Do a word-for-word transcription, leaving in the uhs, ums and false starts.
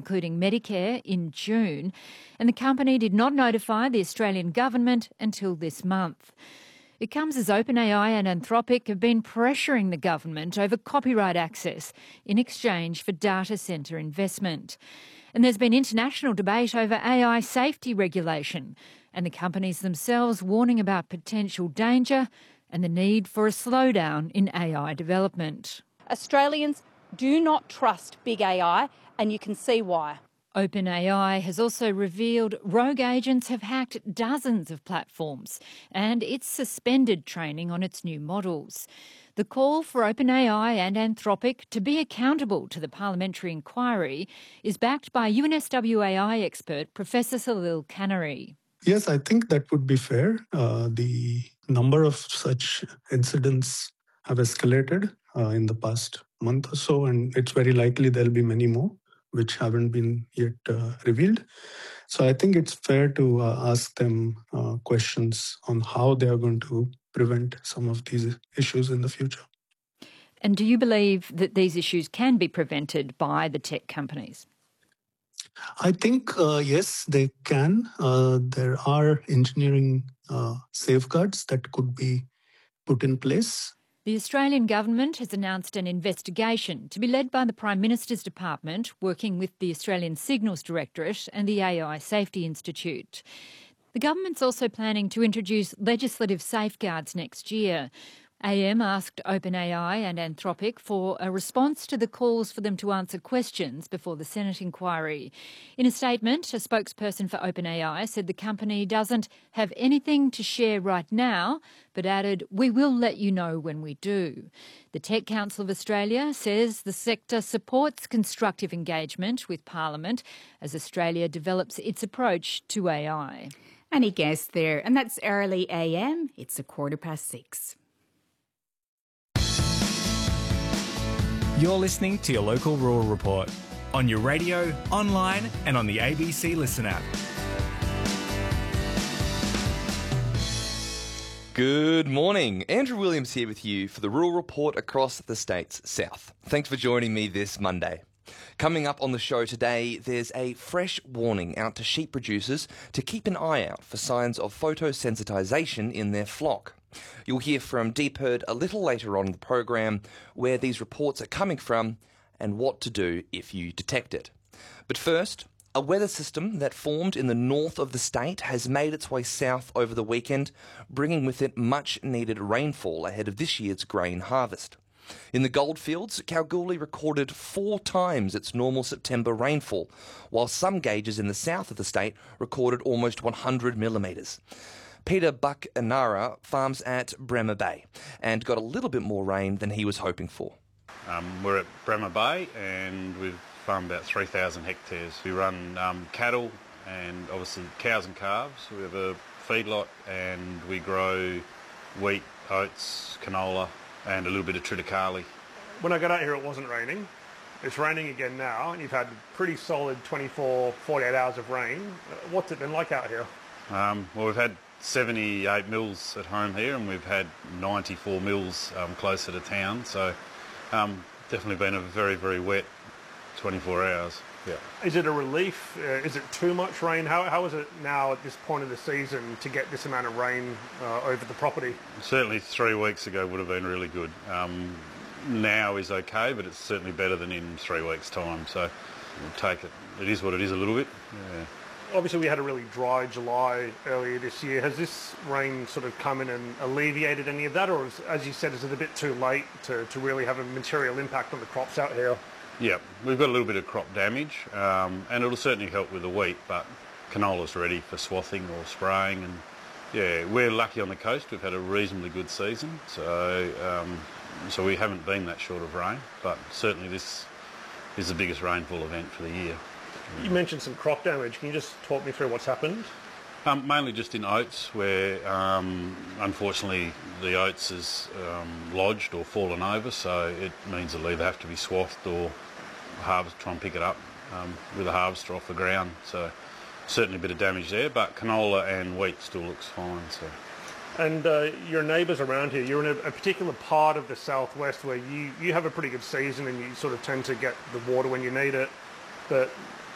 including Medicare, in June, and the company did not notify the Australian government until this month. It comes as OpenAI and Anthropic have been pressuring the government over copyright access in exchange for data centre investment. And there's been international debate over A I safety regulation, and the companies themselves warning about potential danger and the need for a slowdown in A I development. Australians do not trust big A I, and you can see why. OpenAI has also revealed rogue agents have hacked dozens of platforms, and it's suspended training on its new models. The call for OpenAI and Anthropic to be accountable to the parliamentary inquiry is backed by U N S W A I expert Professor Salil Kanari. Yes, I think that would be fair. Uh, the number of such incidents have escalated uh, in the past month or so, and it's very likely there'll be many more which haven't been yet uh, revealed. So I think it's fair to uh, ask them uh, questions on how they are going to prevent some of these issues in the future. And do you believe that these issues can be prevented by the tech companies? I think, uh, yes, they can. Uh, there are engineering uh, safeguards that could be put in place. The Australian government has announced an investigation to be led by the Prime Minister's Department, working with the Australian Signals Directorate and the A I Safety Institute. The government's also planning to introduce legislative safeguards next year. A M asked OpenAI and Anthropic for a response to the calls for them to answer questions before the Senate inquiry. In a statement, a spokesperson for OpenAI said the company doesn't have anything to share right now, but added, "We will let you know when we do." The Tech Council of Australia says the sector supports constructive engagement with Parliament as Australia develops its approach to A I. Any guess there? And that's early A M. It's a quarter past six. You're listening to your local rural report on your radio, online and on the A B C Listen app. Good morning. Andrew Williams here with you for the Rural Report across the state's south. Thanks for joining me this Monday. Coming up on the show today, there's a fresh warning out to sheep producers to keep an eye out for signs of photosensitization in their flock. You'll hear from Deep Herd a little later on in the program where these reports are coming from and what to do if you detect it. But first, a weather system that formed in the north of the state has made its way south over the weekend, bringing with it much needed rainfall ahead of this year's grain harvest. In the goldfields, Kalgoorlie recorded four times its normal September rainfall, while some gauges in the south of the state recorded almost one hundred millimetres. Peter Buck Inara farms at Bremer Bay and got a little bit more rain than he was hoping for. Um, we're at Bremer Bay and we've farmed about three thousand hectares. We run um, cattle and obviously cows and calves. We have a feedlot and we grow wheat, oats, canola and a little bit of triticale. When I got out here it wasn't raining. It's raining again now and you've had pretty solid twenty-four, forty-eight hours of rain. What's it been like out here? Um, well, we've had seventy-eight mils at home here and we've had ninety-four mils um, closer to town, so um, definitely been a very, very wet twenty-four hours. Yeah. Is it a relief? Uh, is it too much rain? How, how is it now at this point of the season to get this amount of rain uh, over the property? Certainly three weeks ago would have been really good. Um, now is okay, but it's certainly better than in three weeks' time, so we'll take it. It is what it is a little bit. Yeah. Obviously we had a really dry July earlier this year. Has this rain sort of come in and alleviated any of that, or is, as you said, is it a bit too late to, to really have a material impact on the crops out here? Yeah, we've got a little bit of crop damage um, and it'll certainly help with the wheat, but canola's ready for swathing or spraying, and yeah, we're lucky on the coast. We've had a reasonably good season, so um, so we haven't been that short of rain, but certainly this is the biggest rainfall event for the year. You mentioned some crop damage. Can you just talk me through what's happened? Um, mainly just in oats, where um, unfortunately the oats is um, lodged or fallen over, so it means it'll either have to be swathed or harvest, try and pick it up um, with a harvester off the ground. So certainly a bit of damage there, but canola and wheat still looks fine. So. And uh, your neighbours around here, you're in a, a particular part of the southwest where you, you have a pretty good season and you sort of tend to get the water when you need it. But